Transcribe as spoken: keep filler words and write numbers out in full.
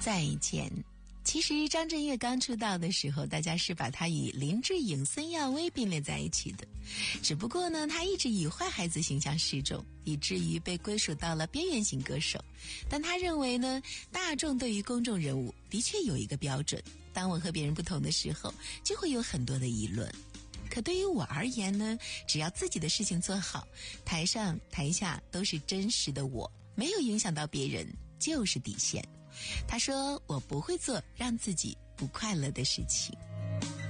再见。其实张震岳刚出道的时候，大家是把他与林志颖、孙耀威并列在一起的。只不过呢，他一直以坏孩子形象示众，以至于被归属到了边缘型歌手。但他认为呢，大众对于公众人物的确有一个标准，当我和别人不同的时候，就会有很多的议论。可对于我而言呢，只要自己的事情做好，台上台下都是真实的我，没有影响到别人就是底线。他说我不会做让自己不快乐的事情。